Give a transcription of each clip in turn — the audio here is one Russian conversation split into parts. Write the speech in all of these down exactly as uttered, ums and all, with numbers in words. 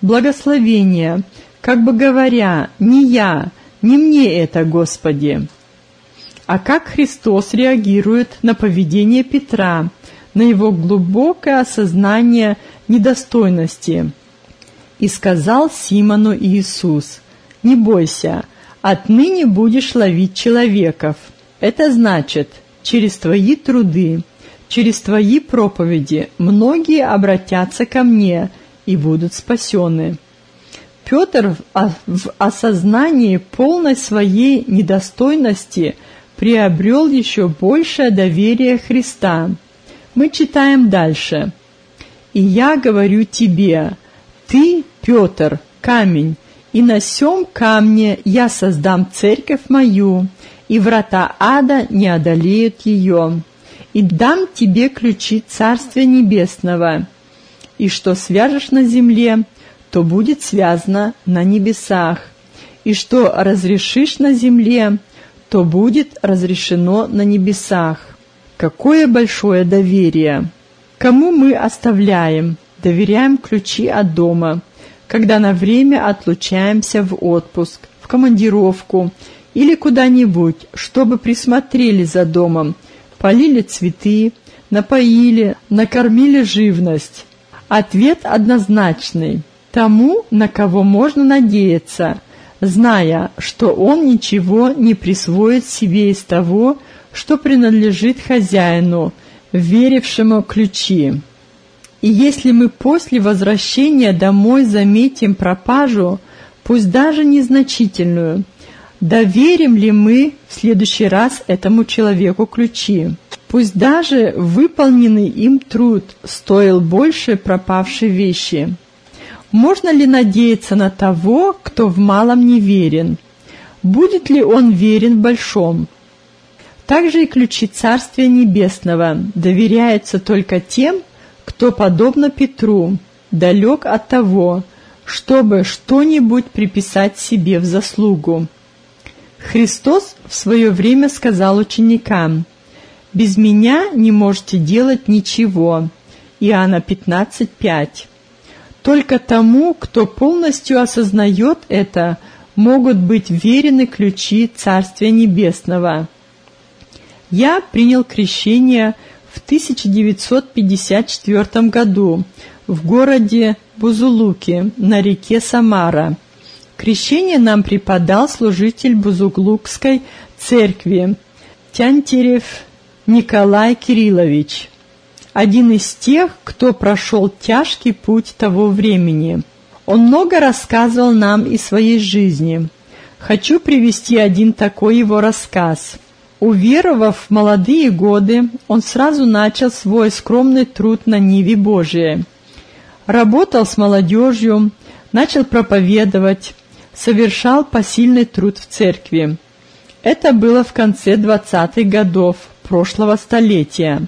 благословение, как бы говоря: «Не я, не мне это, Господи». А как Христос реагирует на поведение Петра, на его глубокое осознание недостойности? «И сказал Симону Иисус: не бойся, отныне будешь ловить человеков». Это значит, через твои труды, через твои проповеди многие обратятся ко мне и будут спасены. Петр в осознании полной своей недостойности приобрел еще большее доверие Христа. Мы читаем дальше. «И я говорю тебе, ты, Петр, камень, и на сем камне я создам церковь мою, и врата ада не одолеют ее. И дам тебе ключи Царствия Небесного, и что свяжешь на земле, то будет связано на небесах, и что разрешишь на земле, то будет разрешено на небесах». Какое большое доверие! Кому мы оставляем, доверяем ключи от дома, когда на время отлучаемся в отпуск, в командировку или куда-нибудь, чтобы присмотрели за домом, полили цветы, напоили, накормили живность? Ответ однозначный: тому, на кого можно надеяться, зная, что он ничего не присвоит себе из того, что принадлежит хозяину, верившему ключи. И если мы после возвращения домой заметим пропажу, пусть даже незначительную, доверим ли мы в следующий раз этому человеку ключи? Пусть даже выполненный им труд стоил больше пропавшей вещи. Можно ли надеяться на того, кто в малом не верен? Будет ли он верен в большом? Также и ключи Царствия Небесного доверяются только тем, кто, подобно Петру, далек от того, чтобы что-нибудь приписать себе в заслугу. Христос в свое время сказал ученикам: «Без меня не можете делать ничего». Иоанна пятнадцать пять. Только тому, кто полностью осознает это, могут быть верены ключи Царствия Небесного. Я принял крещение в тысяча девятьсот пятьдесят четвёртом году в городе Бузулуке на реке Самара. Крещение нам преподал служитель Бузулукской церкви Тянтерев Николай Кириллович, один из тех, кто прошел тяжкий путь того времени. Он много рассказывал нам из своей жизни. Хочу привести один такой его рассказ. Уверовав в молодые годы, он сразу начал свой скромный труд на ниве Божией. Работал с молодежью, начал проповедовать, совершал посильный труд в церкви. Это было в конце двадцатых годов прошлого столетия.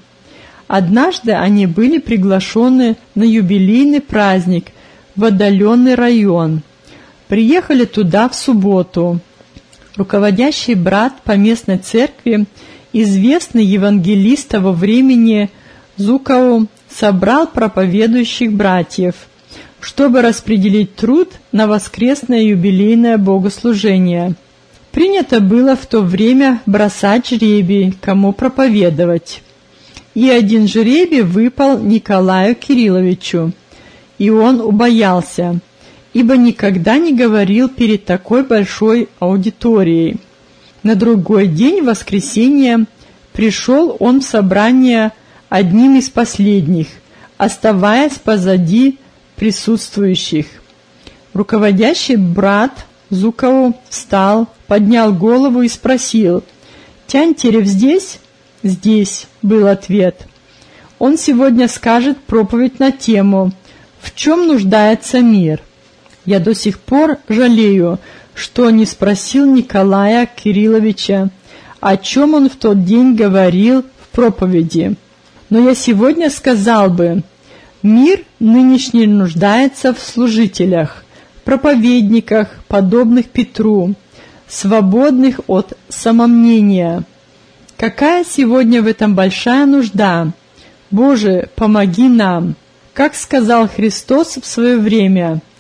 Однажды они были приглашены на юбилейный праздник в отдаленный район. Приехали туда в субботу. Руководящий брат по местной церкви, известный евангелист того времени Зукау, собрал проповедующих братьев, чтобы распределить труд на воскресное юбилейное богослужение. Принято было в то время бросать жребий, кому проповедовать. И один жребий выпал Николаю Кирилловичу, и он убоялся, ибо никогда не говорил перед такой большой аудиторией. На другой день, в воскресенье, пришел он в собрание одним из последних, оставаясь позади присутствующих. Руководящий брат Зукау встал, поднял голову и спросил: «Тянтерев здесь?» «Здесь», — был ответ. «Он сегодня скажет проповедь на тему «В чем нуждается мир?». Я до сих пор жалею, что не спросил Николая Кирилловича, о чем он в тот день говорил в проповеди. Но я сегодня сказал бы: мир нынешний нуждается в служителях, проповедниках, подобных Петру, свободных от самомнения. Какая сегодня в этом большая нужда? Боже, помоги нам!» Как сказал Христос в свое время: